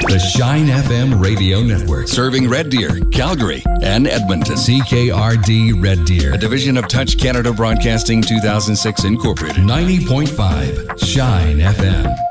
The Shine FM radio network. Serving Red Deer, Calgary, and Edmonton. CKRD Red Deer. A division of Touch Canada Broadcasting 2006 Incorporated. 90.5 Shine FM.